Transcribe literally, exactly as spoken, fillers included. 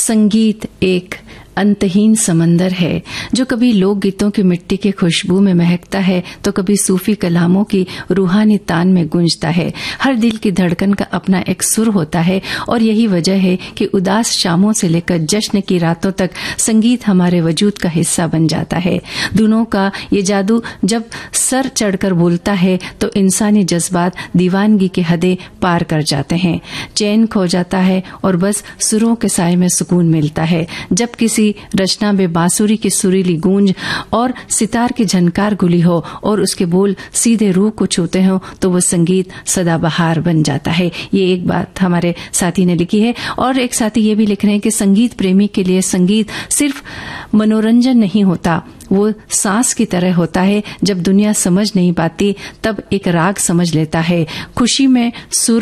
संगीत एक अंतहीन समंदर है जो कभी लोकगीतों की मिट्टी की खुशबू में महकता है तो कभी सूफी कलामों की रूहानी तान में गूंजता है। हर दिल की धड़कन का अपना एक सुर होता है और यही वजह है कि उदास शामों से लेकर जश्न की रातों तक संगीत हमारे वजूद का हिस्सा बन जाता है। धुनों का ये जादू जब सर चढ़कर बोलता है तो इंसानी जज्बात दीवानगी की हदें पार कर जाते हैं। चैन खो जाता है और बस सुरों के साए में सुकून मिलता है। जब किसी रचना में बांसुरी की सुरीली गूंज और सितार की झनकार घुली हो और उसके बोल सीधे रूह को छूते हो तो वो संगीत सदाबहार बन जाता है। ये एक बात हमारे साथी ने लिखी है। और एक साथी ये भी लिख रहे हैं कि संगीत प्रेमी के लिए संगीत सिर्फ मनोरंजन नहीं होता, वो सांस की तरह होता है। जब दुनिया समझ नहीं पाती तब एक राग समझ लेता है। खुशी में सुर